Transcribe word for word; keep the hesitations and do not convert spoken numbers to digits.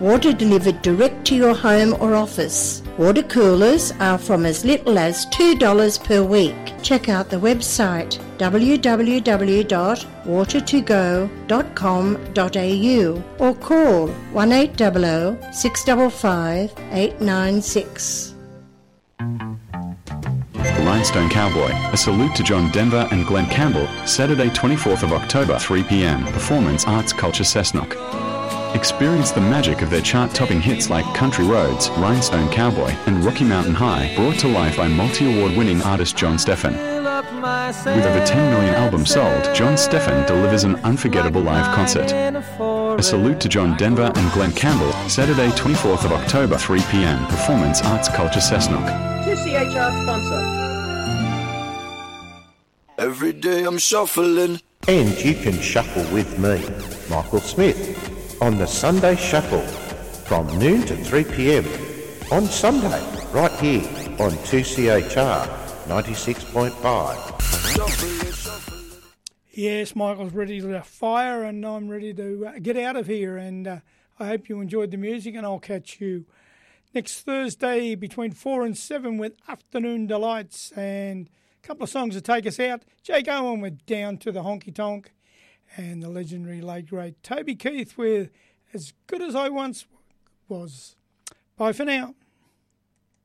Water delivered direct to your home or office. Water coolers are from as little as two dollars per week. Check out the website w w w dot water to go dot com dot a u or call one eight hundred, six five five, eight nine six. Rhinestone Cowboy, a salute to John Denver and Glenn Campbell, Saturday twenty-fourth of October, three p m, Performance Arts Culture Cessnock. Experience the magic of their chart-topping hits like Country Roads, Rhinestone Cowboy, and Rocky Mountain High, brought to life by multi-award-winning artist John Steffen. With over ten million albums sold, John Steffen delivers an unforgettable live concert. A salute to John Denver and Glenn Campbell, Saturday twenty-fourth of October, three p m, Performance Arts Culture Cessnock. two C H R sponsor. Every day I'm shuffling. And you can shuffle with me, Michael Smith, on the Sunday Shuffle from noon to three p m on Sunday, right here on two C H R ninety-six point five. Yes, Michael's ready to fire and I'm ready to uh, get out of here, and uh, I hope you enjoyed the music, and I'll catch you next Thursday between four and seven with Afternoon Delights, and a couple of songs to take us out. Jake Owen with Down to the Honky Tonk, and the legendary late great Toby Keith with As Good As I Once Was. Bye for now.